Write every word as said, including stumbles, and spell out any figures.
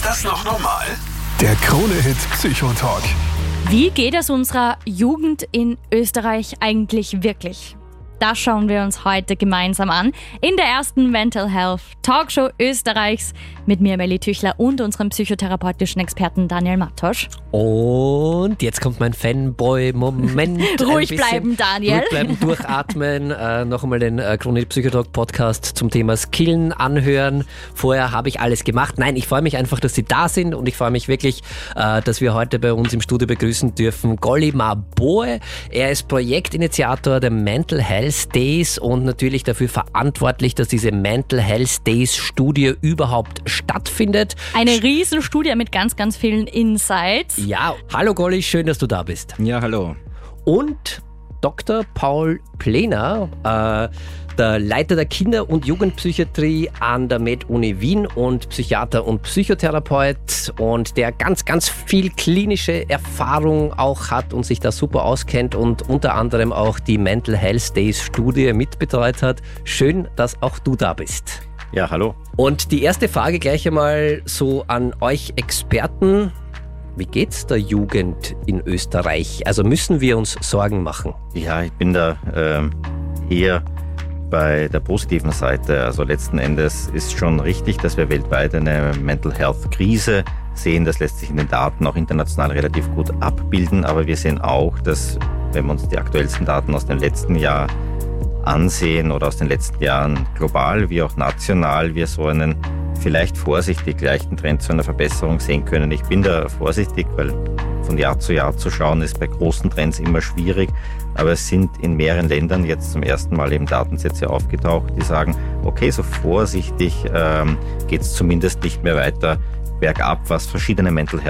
das noch normal? Der Krone-Hit Psychotalk. Wie geht es unserer Jugend in Österreich eigentlich wirklich? Das schauen wir uns heute gemeinsam an in der ersten Mental Health Talkshow Österreichs mit mir, Melly Tüchler, und unserem psychotherapeutischen Experten Daniel Mattosch. Und jetzt kommt mein Fanboy-Moment. Ruhig bleiben, Daniel. Ruhig bleiben, durchatmen. äh, noch einmal den äh, Krone-Hit Psychotalk Podcast zum Thema Skillen anhören. Vorher habe ich alles gemacht. Nein, ich freue mich einfach, dass Sie da sind, und ich freue mich wirklich, äh, dass wir heute bei uns im Studio begrüßen dürfen Golly Maboe. Er ist Projektinitiator der Mental Health Days und natürlich dafür verantwortlich, dass diese Mental Health Days Studie überhaupt stattfindet. Eine Riesenstudie mit ganz, ganz vielen Insights. Ja, hallo Golly, schön, dass du da bist. Ja, hallo. Und Doktor Paul Plener, äh, der Leiter der Kinder- und Jugendpsychiatrie an der Med-Uni Wien und Psychiater und Psychotherapeut, und der ganz, ganz viel klinische Erfahrung auch hat und sich da super auskennt und unter anderem auch die Mental Health Days Studie mitbetreut hat. Schön, dass auch du da bist. Ja, hallo. Und die erste Frage gleich einmal so an euch Experten. Wie geht's der Jugend in Österreich? Also müssen wir uns Sorgen machen? Ja, ich bin da ähm, eher bei der positiven Seite. Also letzten Endes ist schon richtig, dass wir weltweit eine Mental Health Krise sehen. Das lässt sich in den Daten auch international relativ gut abbilden. Aber wir sehen auch, dass, wenn wir uns die aktuellsten Daten aus dem letzten Jahr ansehen oder aus den letzten Jahren global wie auch national, wir so einen vielleicht vorsichtig leichten Trend zu einer Verbesserung sehen können. Ich bin da vorsichtig, weil von Jahr zu Jahr zu schauen ist bei großen Trends immer schwierig. Aber es sind in mehreren Ländern jetzt zum ersten Mal eben Datensätze aufgetaucht, die sagen, okay, so vorsichtig ähm, geht es zumindest nicht mehr weiter bergab, was verschiedene Mental Health